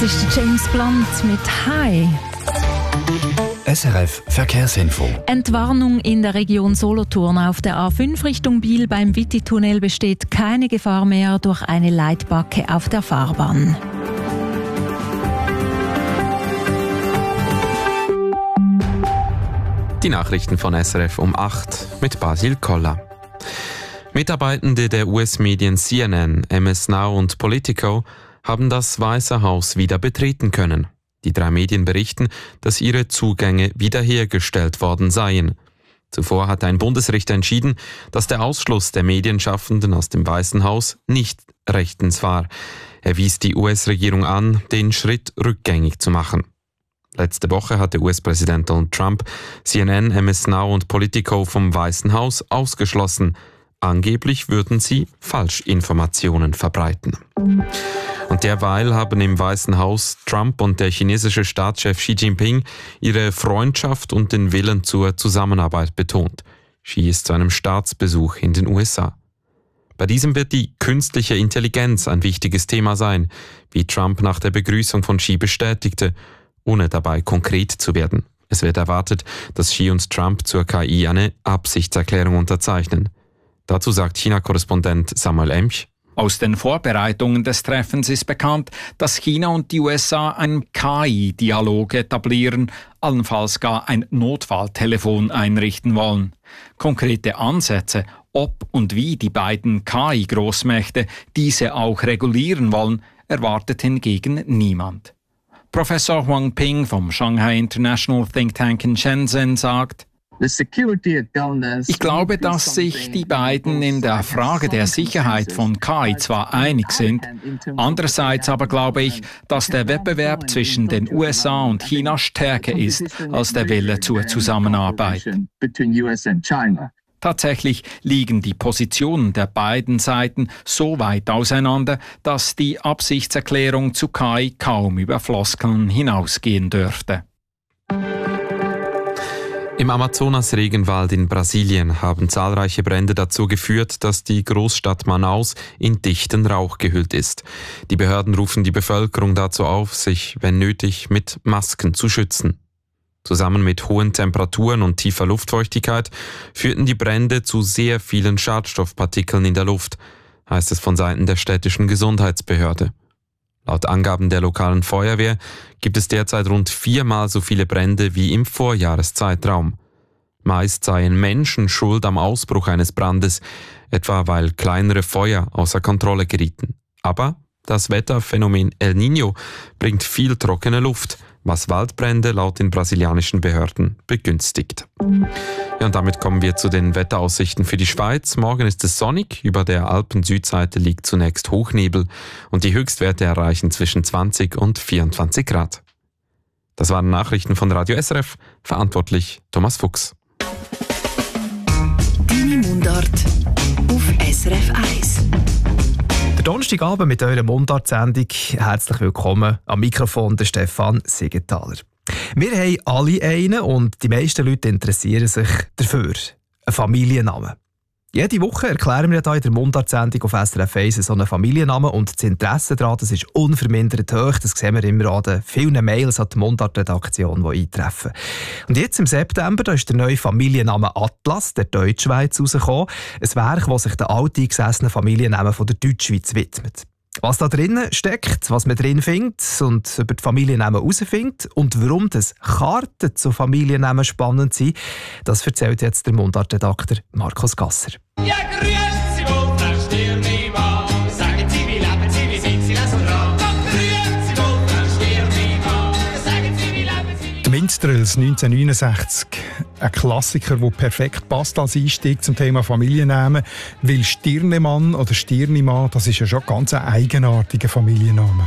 Das ist der James Blunt mit «Hi». SRF Verkehrsinfo. Entwarnung in der Region Solothurn. Auf der A5 Richtung Biel beim Witti-Tunnel besteht keine Gefahr mehr durch eine Leitbacke auf der Fahrbahn. Die Nachrichten von SRF um 8 mit Basil Koller. Mitarbeitende der US-Medien CNN, MS Now und Politico haben das Weiße Haus wieder betreten können. Die 3 Medien berichten, dass ihre Zugänge wiederhergestellt worden seien. Zuvor hatte ein Bundesrichter entschieden, dass der Ausschluss der Medienschaffenden aus dem Weißen Haus nicht rechtens war. Er wies die US-Regierung an, den Schritt rückgängig zu machen. Letzte Woche hatte US-Präsident Donald Trump CNN, MS Now und Politico vom Weißen Haus ausgeschlossen. Angeblich würden sie Falschinformationen verbreiten. Und derweil haben im Weißen Haus Trump und der chinesische Staatschef Xi Jinping ihre Freundschaft und den Willen zur Zusammenarbeit betont. Xi ist zu einem Staatsbesuch in den USA. Bei diesem wird die künstliche Intelligenz ein wichtiges Thema sein, wie Trump nach der Begrüßung von Xi bestätigte, ohne dabei konkret zu werden. Es wird erwartet, dass Xi und Trump zur KI eine Absichtserklärung unterzeichnen. Dazu sagt China-Korrespondent Samuel Emch: Aus den Vorbereitungen des Treffens ist bekannt, dass China und die USA einen KI-Dialog etablieren, allenfalls gar ein Notfalltelefon einrichten wollen. Konkrete Ansätze, ob und wie die beiden KI-Großmächte diese auch regulieren wollen, erwartet hingegen niemand. Professor Huang Ping vom Shanghai International Think Tank in Shenzhen sagt: Ich glaube, dass sich die beiden in der Frage der Sicherheit von KI zwar einig sind, andererseits aber glaube ich, dass der Wettbewerb zwischen den USA und China stärker ist als der Wille zur Zusammenarbeit. Tatsächlich liegen die Positionen der beiden Seiten so weit auseinander, dass die Absichtserklärung zu KI kaum über Floskeln hinausgehen dürfte. Im Amazonas-Regenwald in Brasilien haben zahlreiche Brände dazu geführt, dass die Großstadt Manaus in dichten Rauch gehüllt ist. Die Behörden rufen die Bevölkerung dazu auf, sich, wenn nötig, mit Masken zu schützen. Zusammen mit hohen Temperaturen und tiefer Luftfeuchtigkeit führten die Brände zu sehr vielen Schadstoffpartikeln in der Luft, heißt es von Seiten der städtischen Gesundheitsbehörde. Laut Angaben der lokalen Feuerwehr gibt es derzeit rund 4-mal so viele Brände wie im Vorjahreszeitraum. Meist seien Menschen schuld am Ausbruch eines Brandes, etwa weil kleinere Feuer außer Kontrolle gerieten. Aber das Wetterphänomen El Niño bringt viel trockene Luft, was Waldbrände laut den brasilianischen Behörden begünstigt. Ja, und damit kommen wir zu den Wetteraussichten für die Schweiz. Morgen ist es sonnig, über der Alpen-Südseite liegt zunächst Hochnebel und die Höchstwerte erreichen zwischen 20 und 24 Grad. Das waren Nachrichten von Radio SRF, verantwortlich Thomas Fuchs. Deine Mundart auf SRF 1. Der Donnerstagabend mit eurer Mundart-Sendung. Herzlich willkommen. Am Mikrofon der Stefan Siegenthaler. Wir haben alle einen und die meisten Leute interessieren sich dafür. Ein Familiennamen. Jede Woche erklären wir hier in der Mundart-Sendung auf SRF 1 so einen Familiennamen und das Interesse daran, das ist unvermindert hoch. Das sehen wir immer an den vielen Mails an die Mundart-Redaktion, die eintreffen. Und jetzt im September da ist der neue Familienname Atlas der Deutschschweiz rausgekommen. Ein Werk, das sich den alteingesessenen Familiennamen von der Deutschschweiz widmet. Was da drinnen steckt, was man drin findet und über die Familiennamen herausfindet und warum das Karten zu Familiennamen spannend sind, das erzählt jetzt der Mundart-Redakteur Markus Gasser. Ja, grüezi wohl, Frau Stirnimann. Sagen Sie, wie leben Sie, wie sind Sie so dran? Grüezi wohl, Frau Stirnimann. Sagen Sie, wie leben Sie. Die Minstrels 1969. Ein Klassiker, der perfekt passt als Einstieg zum Thema Familiennamen. Weil Stirnemann oder Stirnimann, das ist ja schon ganz ein eigenartiger Familienname.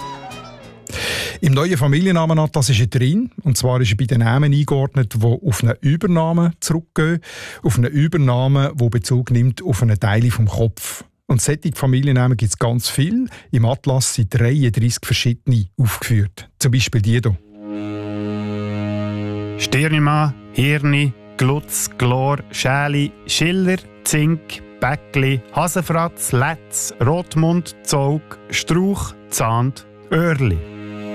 Im neuen Familiennamenatlas ist er drin. Und zwar ist er bei den Namen eingeordnet, die auf einen Übernamen zurückgehen. Auf einen Übernamen, der Bezug nimmt auf einen Teil vom Kopf. Und solche Familiennamen gibt es ganz viel. Im Atlas sind 33 verschiedene aufgeführt. Zum Beispiel die hier. Stirnimann, Hirni, Glutz, Glor, Schäli, Schiller, Zink, Bäckli, Hasenfratz, Letz, Rotmund, Zog, Strauch, Zahnd, Öhrli.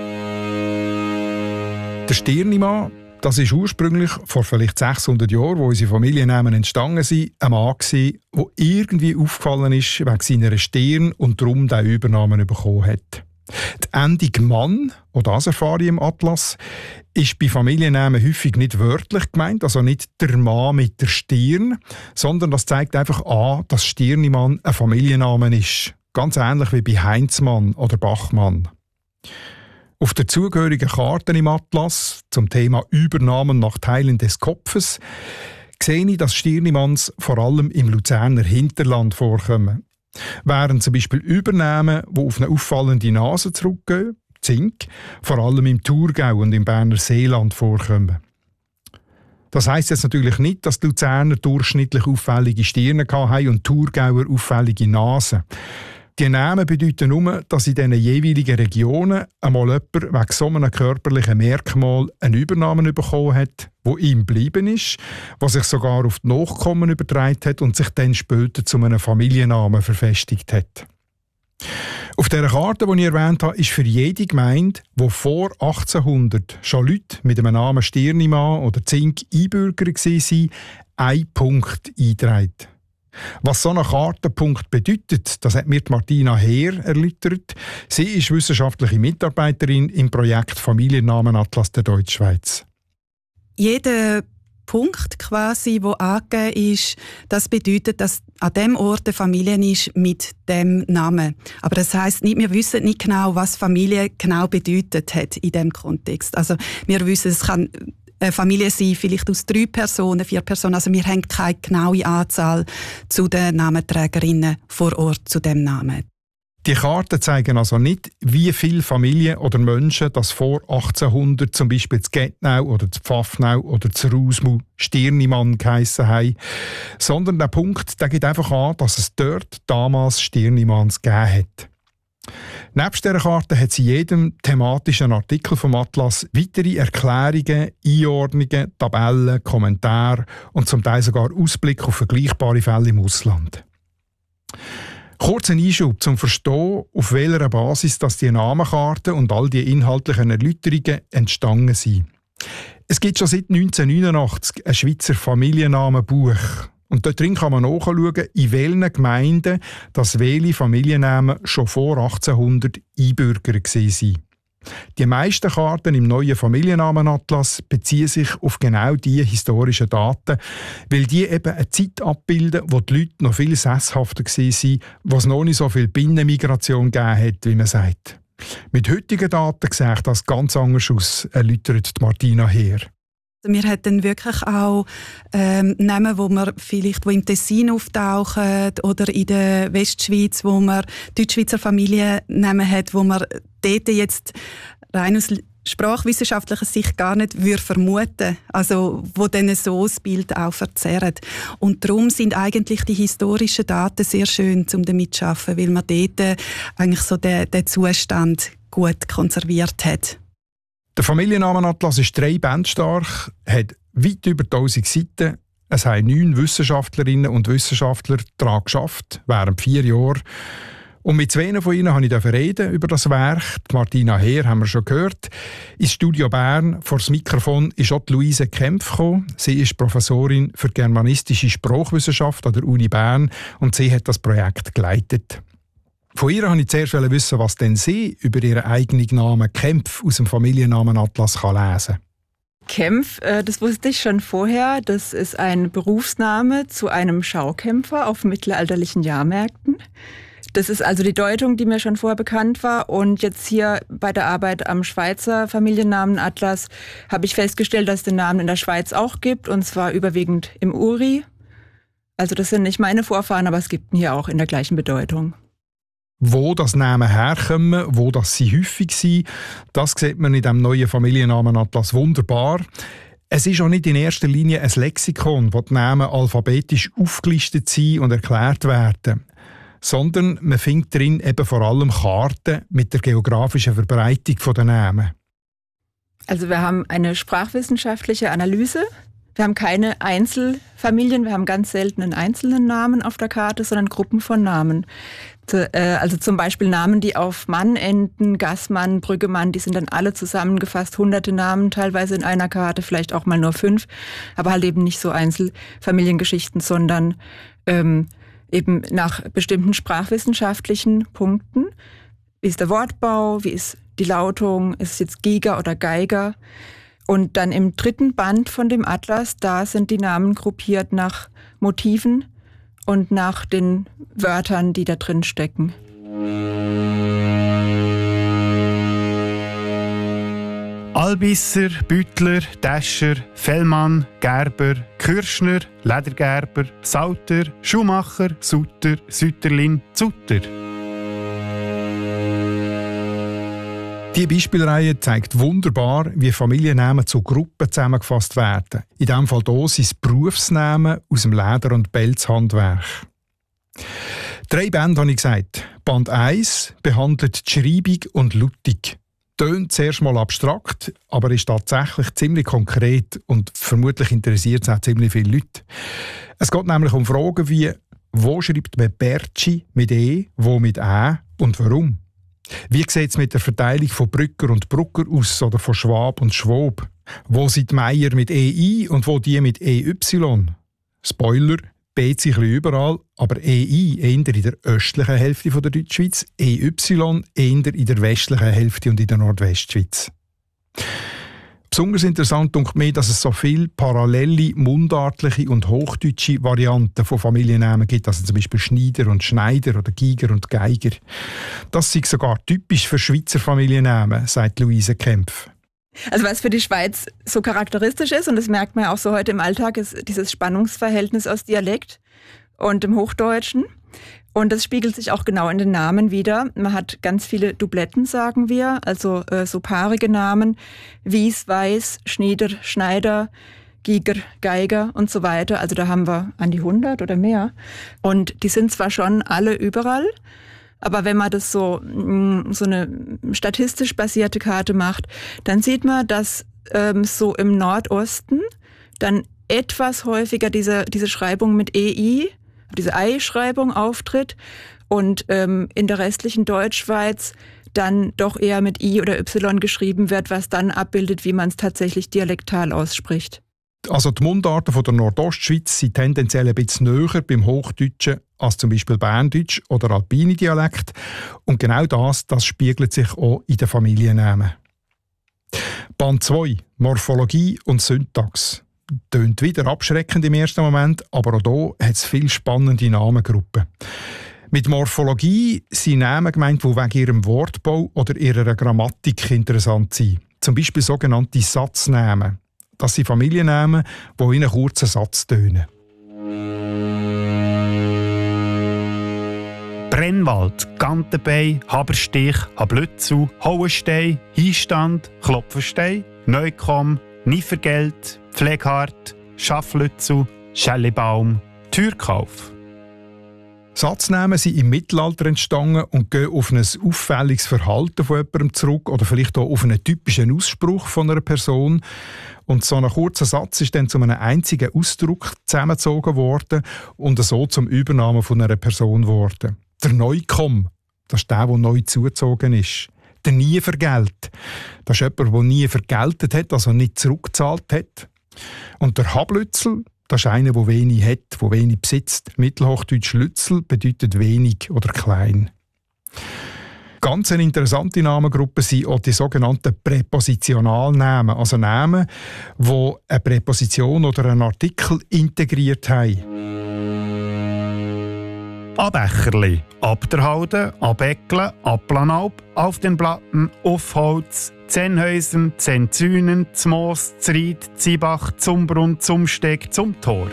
Der Stirnimann, das ist ursprünglich vor vielleicht 600 Jahren, wo unsere Familiennamen entstanden sind, ein Mann gewesen, der irgendwie aufgefallen ist wegen seiner Stirn und darum diesen Übernamen bekommen hat. Die Endung Mann, auch das erfahre ich im Atlas, ist bei Familiennamen häufig nicht wörtlich gemeint, also nicht der Mann mit der Stirn, sondern das zeigt einfach an, dass Stirnimann ein Familienname ist. Ganz ähnlich wie bei Heinzmann oder Bachmann. Auf der zugehörigen Karte im Atlas zum Thema Übernahmen nach Teilen des Kopfes sehe ich, dass Stirnimanns vor allem im Luzerner Hinterland vorkommen. Während zum Beispiel Übernahmen, die auf eine auffallende Nase zurückgehen, Zink, vor allem im Thurgau und im Berner Seeland vorkommen. Das heisst jetzt natürlich nicht, dass die Luzerner durchschnittlich auffällige Stirne hatten und die Thurgauer auffällige Nasen. Die Namen bedeuten nur, dass in diesen jeweiligen Regionen einmal jemand wegen so einem körperlichen Merkmal einen Übernamen bekommen hat, der ihm geblieben ist, was sich sogar auf die Nachkommen übertragen hat und sich dann später zu einem Familiennamen verfestigt hat. Auf dieser Karte, die ich erwähnt habe, ist für jede Gemeinde, die vor 1800 schon Leute mit dem Namen Stirnimann oder Zink Einbürger waren, ein Punkt eingetragen. Was so ein Kartenpunkt bedeutet, das hat mir Martina Heer erläutert. Sie ist wissenschaftliche Mitarbeiterin im Projekt Familiennamenatlas der Deutschschweiz. Jeder Punkt, quasi, der angegeben ist, das bedeutet, dass an dem Ort eine Familie ist mit dem Namen. Aber das heisst nicht, wir wissen nicht genau, was Familie genau bedeutet hat in diesem Kontext. Also wir wissen, es kann eine Familie sein, vielleicht aus 3 Personen, 4 Personen. Also wir haben keine genaue Anzahl zu den Namenträgerinnen vor Ort zu dem Namen. Die Karten zeigen also nicht, wie viele Familien oder Menschen das vor 1800 zum Beispiel zu Gettnau oder zu Pfaffnau oder zu Rausmu Stirnimann geheissen haben, sondern der Punkt der gibt einfach an, dass es dort damals Stirnimanns gegeben hat. Nebst dieser Karte hat sie in jedem thematischen Artikel vom Atlas weitere Erklärungen, Einordnungen, Tabellen, Kommentare und zum Teil sogar Ausblick auf vergleichbare Fälle im Ausland. Kurz ein Einschub zum Verstehen, auf welcher Basis dass die Namenkarten und all die inhaltlichen Erläuterungen entstanden sind. Es gibt schon seit 1989 ein Schweizer Familiennamenbuch. Und dort drin kann man nachschauen, in welchen Gemeinden das welche Familiennamen schon vor 1800 Einbürger waren. Die meisten Karten im neuen Familiennamenatlas beziehen sich auf genau diese historischen Daten, weil die eben eine Zeit abbilden, wo die Leute noch viel sesshafter waren, wo es noch nicht so viel Binnenmigration gegeben hat, wie man sagt. Mit heutigen Daten sieht das ganz anders aus, erläutert Martina Heer. Wir hatten wirklich auch Namen, wo im Tessin auftauchen oder in der Westschweiz, wo man Deutschschweizer Familiennamen hat, wo man dort jetzt rein aus sprachwissenschaftlicher Sicht gar nicht vermuten würde, also wo dann so das Bild auch verzerren. Und darum sind eigentlich die historischen Daten sehr schön, um damit zu arbeiten, weil man dort eigentlich so den Zustand gut konserviert hat. Der Familiennamenatlas ist 3 Bände stark, hat weit über 1000 Seiten. Es haben 9 Wissenschaftlerinnen und Wissenschaftler daran geschafft, während 4 Jahren. Und mit 2 von ihnen durfte ich reden über das Werk. Die Martina Heer haben wir schon gehört. Ins Studio Bern vor das Mikrofon ist auch Luise Kempf gekommen. Sie ist Professorin für germanistische Sprachwissenschaft an der Uni Bern und sie hat das Projekt geleitet. Von ihr wollte ich zuerst wissen, was denn sie über ihren eigenen Namen Kempf aus dem Familiennamenatlas lesen kann. Kempf, das wusste ich schon vorher, das ist ein Berufsname zu einem Schaukämpfer auf mittelalterlichen Jahrmärkten. Das ist also die Deutung, die mir schon vorher bekannt war. Und jetzt hier bei der Arbeit am Schweizer Familiennamenatlas habe ich festgestellt, dass es den Namen in der Schweiz auch gibt, und zwar überwiegend im Uri. Also das sind nicht meine Vorfahren, aber es gibt ihn hier auch in der gleichen Bedeutung. Wo das Namen herkommen, wo das sie häufig sind, das sieht man in diesem neuen Familiennamenatlas wunderbar. Es ist auch nicht in erster Linie ein Lexikon, wo die Namen alphabetisch aufgelistet sind und erklärt werden, sondern man findet darin eben vor allem Karten mit der geografischen Verbreitung der Namen. Also wir haben eine sprachwissenschaftliche Analyse. Wir haben keine Einzelfamilien, wir haben ganz selten einen einzelnen Namen auf der Karte, sondern Gruppen von Namen. Also zum Beispiel Namen, die auf Mann enden, Gassmann, Brüggemann, die sind dann alle zusammengefasst, hunderte Namen, teilweise in einer Karte, vielleicht auch mal nur 5, aber halt eben nicht so Einzelfamiliengeschichten, sondern eben nach bestimmten sprachwissenschaftlichen Punkten. Wie ist der Wortbau, wie ist die Lautung, ist es jetzt Giger oder Geiger? Und dann im 3. Band von dem Atlas, da sind die Namen gruppiert nach Motiven und nach den Wörtern, die da drin stecken. Albisser, Büttler, Täscher, Fellmann, Gerber, Kürschner, Ledergerber, Sauter, Schuhmacher, Sutter, Sütterlin, Zutter. Die Beispielreihe zeigt wunderbar, wie Familiennamen zu Gruppen zusammengefasst werden. In diesem Fall hier sind es Berufsnamen aus dem Leder- und Pelzhandwerk. 3 Bände habe ich gesagt. Band 1 behandelt die Schreibung und Lautung. Tönt zuerst mal abstrakt, aber ist tatsächlich ziemlich konkret und vermutlich interessiert es auch ziemlich viele Leute. Es geht nämlich um Fragen wie, wo schreibt man Bertschi mit E, wo mit Ä und warum? Wie sieht es mit der Verteilung von Brücker und Brucker aus oder von Schwab und Schwob? Wo sind die Meier mit EI und wo die mit EY? Spoiler, B sich überall, aber EI eher in der östlichen Hälfte der Deutschschweiz, EY eher in der westlichen Hälfte und in der Nordwestschweiz. Besonders interessant denkt mir, dass es so viele parallele, mundartliche und hochdeutsche Varianten von Familiennamen gibt, also zum Beispiel Schneider und Schneider oder Giger und Geiger. Das ist sogar typisch für Schweizer Familiennamen, sagt Luise Kempf. Also was für die Schweiz so charakteristisch ist, und das merkt man ja auch so heute im Alltag, ist dieses Spannungsverhältnis aus Dialekt und dem Hochdeutschen. Und das spiegelt sich auch genau in den Namen wider. Man hat ganz viele Dubletten, sagen wir, also so paarige Namen, Wies, Weiß, Schnieder, Schneider, Giger, Geiger und so weiter. Also da haben wir an die 100 oder mehr. Und die sind zwar schon alle überall, aber wenn man das so eine statistisch basierte Karte macht, dann sieht man, dass so im Nordosten dann etwas häufiger diese Schreibung mit EI, diese Ei-Schreibung auftritt und in der restlichen Deutschschweiz dann doch eher mit I oder Y geschrieben wird, was dann abbildet, wie man es tatsächlich dialektal ausspricht. Also die Mundarten von der Nordostschweiz sind tendenziell ein bisschen näher beim Hochdeutschen als zum Beispiel Berndeutsch oder alpine Dialekt. Und genau das spiegelt sich auch in den Familiennamen. Band 2, Morphologie und Syntax. Tönt wieder abschreckend im ersten Moment, aber auch hier hat es viele spannende Namengruppen. Mit Morphologie sind Namen gemeint, die wegen ihrem Wortbau oder ihrer Grammatik interessant sind. Zum Beispiel sogenannte Satznamen. Das sind Familiennamen, die in einem kurzen Satz tönen. Brennwald, Gantenbein, Haberstich, Hablützu, Hauenstein, Hinstand, Klopfenstein, Neukomm, Niefergeld, Pfleghart, Schafflützu, Schellibaum, Türkauf. Satznamen sind im Mittelalter entstanden und gehen auf ein auffälliges Verhalten von jemandem zurück oder vielleicht auch auf einen typischen Ausspruch von einer Person. Und so ein kurzer Satz ist dann zu einem einzigen Ausdruck zusammengezogen worden und so zum Übernahme von einer Person geworden. Der Neukomm, das ist der neu zugezogen ist. Der Nievergelt, das ist jemand, der nie vergeltet hat, also nicht zurückgezahlt hat. Und der Hablützel, das ist einer, der wenig hat, der wenig besitzt. Mittelhochdeutsch Lützel bedeutet wenig oder klein. Ganz eine interessante Namengruppe sind auch die sogenannten Präpositionalnamen, also Namen, die eine Präposition oder einen Artikel integriert haben. Abecherli, Abderhalden, Abäckle, Abplanalp, auf den Platten, Aufholz, Zennhäusern, Zenzünen, Zmoos, Zried, Ziebach, Zumbrunn, Zumsteg, zum Tor.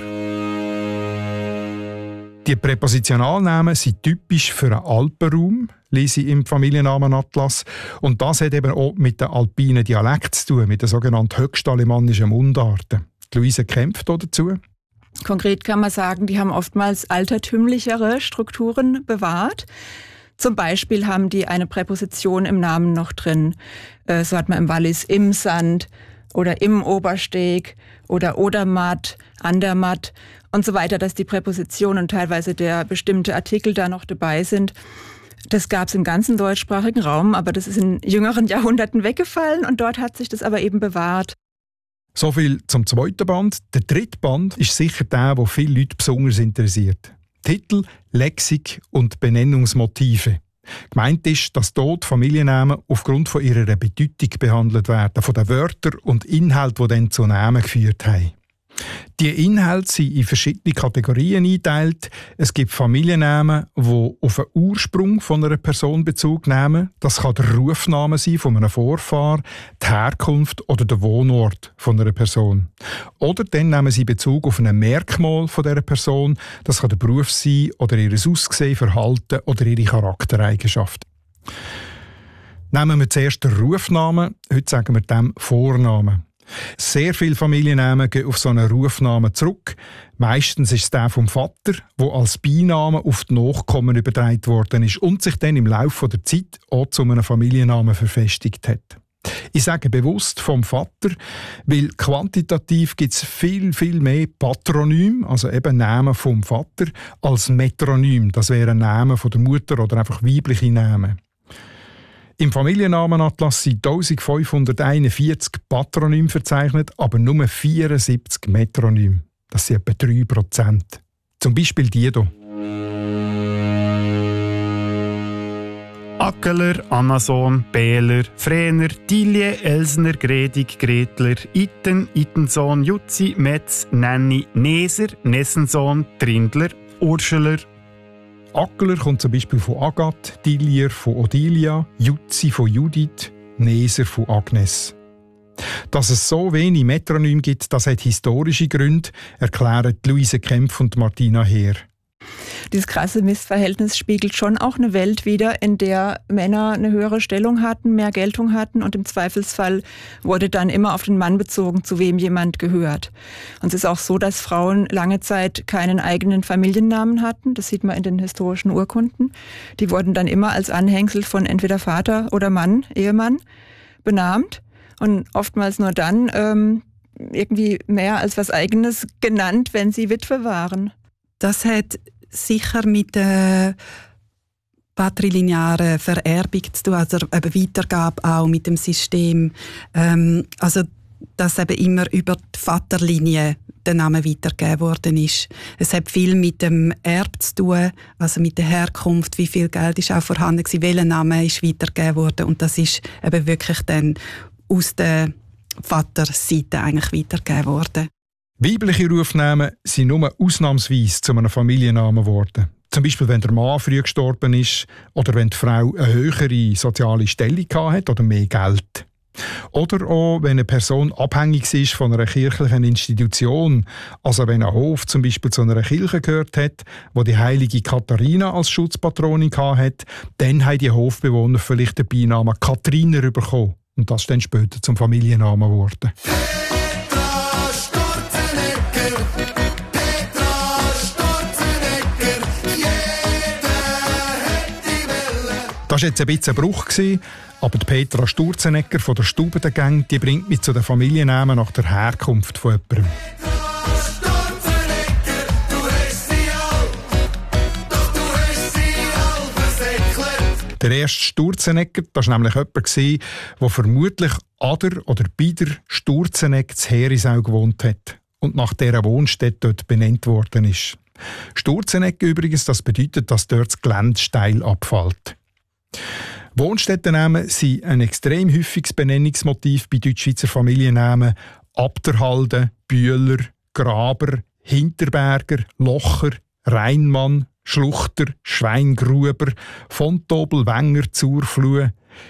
Die Präpositionalnamen sind typisch für einen Alpenraum, lese ich im Familiennamenatlas. Und das hat eben auch mit den alpinen Dialekten zu tun, mit den sogenannten höchstalemannischen Mundarten. Luise kämpft dazu. Konkret kann man sagen, die haben oftmals altertümlichere Strukturen bewahrt. Zum Beispiel haben die eine Präposition im Namen noch drin. So hat man im Wallis Imsand oder im Obersteg oder Odermatt, Andermatt und so weiter, dass die Präpositionen und teilweise der bestimmte Artikel da noch dabei sind. Das gab es im ganzen deutschsprachigen Raum, aber das ist in jüngeren Jahrhunderten weggefallen und dort hat sich das aber eben bewahrt. So viel zum zweiten Band. Der dritte Band ist sicher der, der viele Leute besonders interessiert. Titel, Lexik und Benennungsmotive. Gemeint ist, dass dort Familiennamen aufgrund von ihrer Bedeutung behandelt werden, von den Wörtern und Inhalten, die dann zu Namen geführt haben. Die Inhalte sind in verschiedene Kategorien eingeteilt. Es gibt Familiennamen, die auf den Ursprung von einer Person Bezug nehmen. Das kann der Rufname sein von einem Vorfahr, die Herkunft oder der Wohnort von einer Person. Oder dann nehmen sie Bezug auf ein Merkmal von dieser Person. Das kann der Beruf sein oder ihr Aussehen, Verhalten oder ihre Charaktereigenschaften. Nehmen wir zuerst den Rufnamen. Heute sagen wir dem Vornamen. Sehr viele Familiennamen gehen auf so einen Rufnamen zurück. Meistens ist es der vom Vater, der als Beiname auf die Nachkommen übertragen worden ist und sich dann im Laufe der Zeit auch zu einem Familiennamen verfestigt hat. Ich sage bewusst vom Vater, weil quantitativ gibt es viel, viel mehr Patronym, also eben Namen vom Vater, als Metronym. Das wären Namen von der Mutter oder einfach weibliche Namen. Im Familiennamenatlas sind 1541 Patronyme verzeichnet, aber nur 74 Metronyme. Das sind etwa 3%. Zum Beispiel die hier. Ackeler, Annason, Behler, Frener, Tilje, Elsner, Gredig, Gretler, Itten, Ittensohn, Jutzi, Metz, Nenni, Neser, Nessensohn, Trindler, Urscheler. Ackler kommt zum Beispiel von Agathe, Tillier von Odilia, Jutzi von Judith, Neser von Agnes. Dass es so wenig Metronyme gibt, das hat historische Gründe, erklären Luise Kempf und Martina Heer. Dieses krasse Missverhältnis spiegelt schon auch eine Welt wider, in der Männer eine höhere Stellung hatten, mehr Geltung hatten und im Zweifelsfall wurde dann immer auf den Mann bezogen, zu wem jemand gehört. Und es ist auch so, dass Frauen lange Zeit keinen eigenen Familiennamen hatten. Das sieht man in den historischen Urkunden. Die wurden dann immer als Anhängsel von entweder Vater oder Mann, Ehemann, benannt und oftmals nur dann irgendwie mehr als was Eigenes genannt, wenn sie Witwe waren. Das hat sicher mit der patrilinearen Vererbung zu tun, also eben Weitergabe auch mit dem System. Also, dass eben immer über die Vaterlinie der Name weitergegeben worden ist. Es hat viel mit dem Erb zu tun, also mit der Herkunft, wie viel Geld ist auch vorhanden gewesen, welcher Name ist weitergegeben worden. Und das ist eben wirklich dann aus der Vaterseite eigentlich weitergegeben worden. Weibliche Rufnamen sind nur ausnahmsweise zu einem Familiennamen geworden. Zum Beispiel, wenn der Mann früh gestorben ist oder wenn die Frau eine höhere soziale Stellung hatte oder mehr Geld. Oder auch, wenn eine Person abhängig ist von einer kirchlichen Institution, also wenn ein Hof zum Beispiel zu einer Kirche gehört hat, wo die heilige Katharina als Schutzpatronin hatte, dann haben die Hofbewohner vielleicht den Beinamen Kathriner bekommen. Und das ist dann später zum Familiennamen geworden. Das war jetzt ein bisschen ein Bruch, aber die Petra Sturzenegger von der Stubengang, die bringt mich zu den Familiennamen nach der Herkunft von jemandem. Der erste Sturzenegger, das war nämlich jemand, der vermutlich an der oder bei der Sturzenegg zu Herisau gewohnt hat und nach dieser Wohnstätte dort benannt worden ist. Sturzenegg übrigens, das bedeutet, dass dort das Gelände steil abfällt. Wohnstättennamen sind ein extrem häufiges Benennungsmotiv bei Deutschschweizer Familiennamen. Abderhalden, Bühler, Graber, Hinterberger, Locher, Rheinmann, Schluchter, Schweingruber, Fontobel, Wenger, Zurfluh.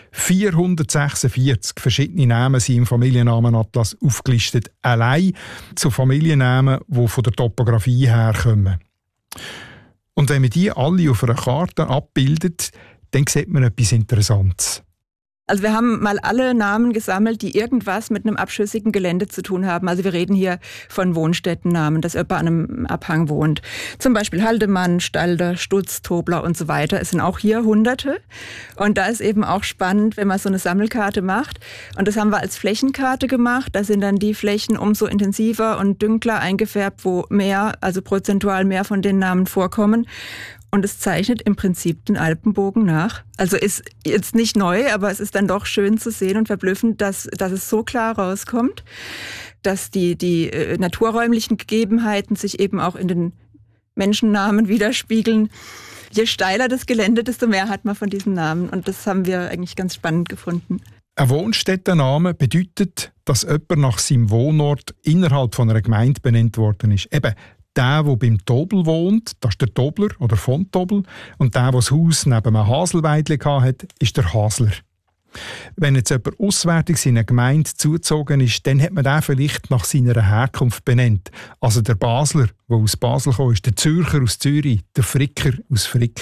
446 verschiedene Namen sind im Familiennamenatlas aufgelistet, allein zu Familiennamen, die von der Topografie herkommen. Und wenn man die alle auf einer Karte abbildet, dann sieht man etwas Interessantes. Also wir haben mal alle Namen gesammelt, die irgendwas mit einem abschüssigen Gelände zu tun haben. Also wir reden hier von Wohnstättennamen, dass jemand an einem Abhang wohnt. Zum Beispiel Haldemann, Stalder, Stutz, Tobler und so weiter. Es sind auch hier Hunderte. Und da ist eben auch spannend, wenn man so eine Sammelkarte macht. Und das haben wir als Flächenkarte gemacht. Da sind dann die Flächen umso intensiver und dünkler eingefärbt, wo mehr, also prozentual mehr von den Namen vorkommen. Und es zeichnet im Prinzip den Alpenbogen nach. Also ist jetzt nicht neu, aber es ist dann doch schön zu sehen und verblüffend, dass es so klar rauskommt, dass die naturräumlichen Gegebenheiten sich eben auch in den Menschennamen widerspiegeln. Je steiler das Gelände, desto mehr hat man von diesen Namen. Und das haben wir eigentlich ganz spannend gefunden. Ein Wohnstättenname bedeutet, dass jemand nach seinem Wohnort innerhalb von einer Gemeinde benannt worden ist. Eben, der beim Tobel wohnt, das ist der Tobler oder von Tobel. Und der das Haus neben einem Haselweidli hatte, ist der Hasler. Wenn jetzt jemand auswärtig in eine Gemeinde zugezogen ist, dann hat man den vielleicht nach seiner Herkunft benannt. Also der Basler, der aus Basel kam, ist der Zürcher aus Zürich, der Fricker aus Frick.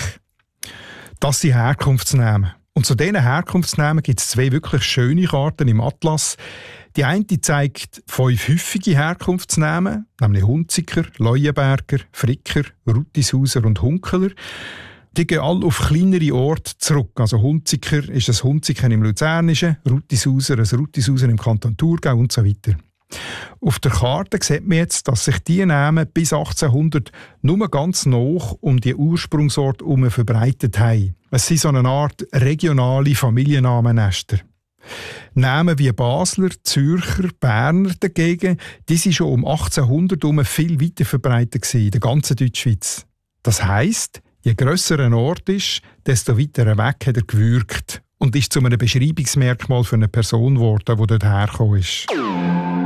Das sind Herkunftsnamen. Und zu diesen Herkunftsnamen gibt es 2 wirklich schöne Karten im Atlas. Die eine zeigt 5 häufige Herkunftsnamen, nämlich Hunziker, Leuenberger, Fricker, Ruttishauser und Hunkeler. Die gehen alle auf kleinere Orte zurück. Also Hunziker ist ein Hunziker im Luzernischen, Ruttishauser ein Ruttishauser im Kanton Thurgau und so weiter. Auf der Karte sieht man jetzt, dass sich diese Namen bis 1800 nur ganz nah um die Ursprungsorte herum verbreitet haben. Es sind so eine Art regionale Familiennamennester. Namen wie Basler, Zürcher, Berner dagegen, die sind schon um 1800 herum viel weiter verbreitet in der ganzen Deutschschweiz. Das heisst, je grösser ein Ort ist, desto weiter weg hat er gewirkt und ist zu einem Beschreibungsmerkmal für eine Person geworden, die dort hergekommen ist.